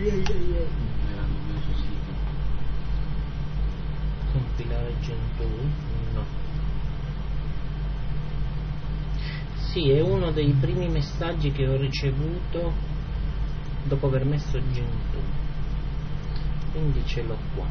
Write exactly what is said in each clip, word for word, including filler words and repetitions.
Compilare Gentoo? No. Sì, è uno dei primi messaggi che ho ricevuto dopo aver messo Gentoo, quindi ce l'ho qua.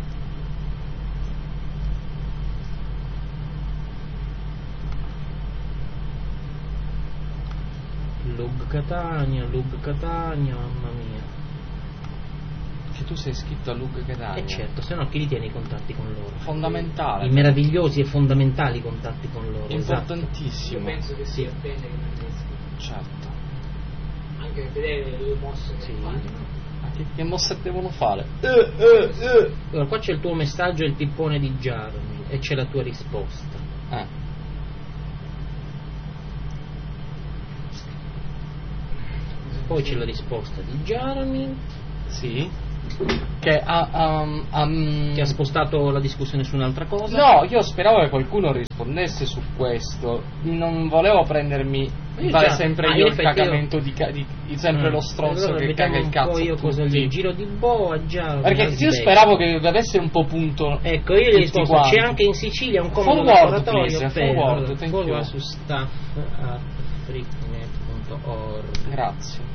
Lug Catania, Lug Catania, mamma mia. Cioè tu sei iscritto a Lug Catania? Eh certo, se no chi li tiene i contatti con loro? Fondamentale. I meravigliosi e fondamentali contatti con loro. Importantissimo. Io penso che Sì. sia bene che non sia iscritto. Certo. Anche per vedere le due mosse che Sì. fanno. Ma che, che mosse devono fare? Eh, eh, eh. Allora, qua c'è il tuo messaggio e il pippone di Jarmi e c'è la tua risposta. Eh. Poi c'è la risposta di Jarmi Sì. Che ha, um, um, che ha spostato la discussione su un'altra cosa. No, io speravo che qualcuno rispondesse su questo. Non volevo prendermi Io fare già- sempre ah, io in il effetti cagamento io- di, ca- di, di sempre Mm. lo stronzo Allora, che vediamo caga il un cazzo po' io a cosa tutti. gli giro di boa già. Perché io speravo che deve essere un po' punto. Ecco, io gli ho tutti risposto, quanti. c'è anche in Sicilia un comodo Forward, laboratorio please, per forward, thank forward you. su staff at freaknet punto org. Grazie.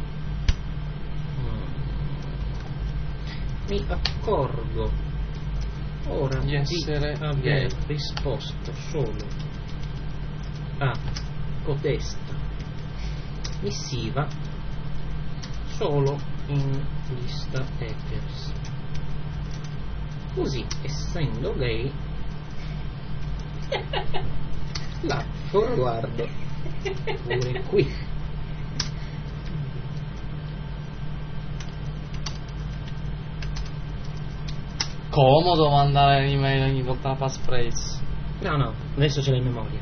Mi accorgo ora Di essere aver gay. risposto solo a codesta missiva solo in lista hackers. Così, essendo gay, la forguardo pure qui. Comodo mandare l'email ogni volta la passphrase. No, no, adesso ce l'hai in memoria.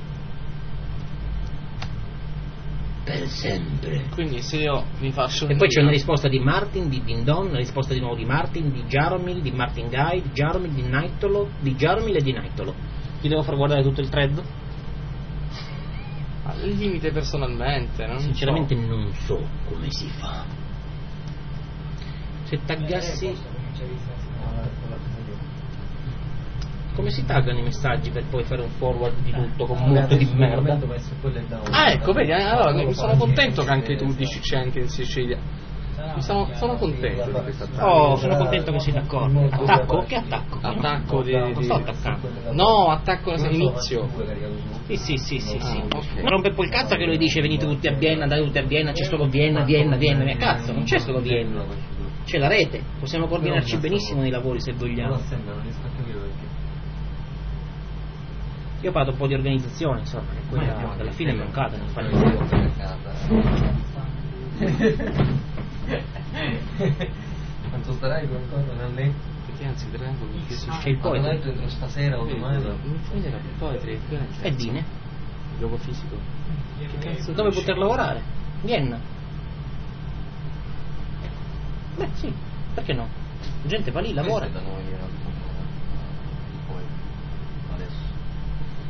Per sempre. Quindi se io mi faccio E poi c'è una risposta di Martin, di Dindon, una risposta di nuovo di Martin, di Jaromil, di Martin Guy, di Jaromil, di Naitolo, di Jaromil e di Naitolo. Ti devo far guardare tutto il thread? al limite personalmente, non Sinceramente so. non so come si fa. Se taggassi... Come si taggano i messaggi per poi fare un forward di tutto con molto di merda? Ah, ecco, vedi, allora mi sono contento che anche tu dici c'è anche in Sicilia. Mi sono, sono contento di questa attacco. Oh, sono contento che sei d'accordo. Attacco? Che attacco? Attacco di, Non di... sto attaccando. No, attacco inizio. Sì, sì, sì, sì, sì. Ah, ok. Ma rompe un po' il cazzo che lui dice venite tutti a Vienna, andate tutti a Vienna, c'è solo Vienna, Vienna, Vienna. Ma cazzo, non c'è solo Vienna. C'è la rete, possiamo coordinarci benissimo nei lavori se vogliamo. Io ho parlato un po' di organizzazione, insomma, che quella alla fine è mancata nel fare il lavoro. Quanto starai qualcosa da lei? Perché anzi prendo perché si C'è il poeta. Entro stasera o domani. Non finire per poetry E Dine? il gioco fisico. Che cazzo Dove dici? poter lavorare? Vienna. Beh sì, perché no? La gente va lì, lavora. Questo è da noi, eh.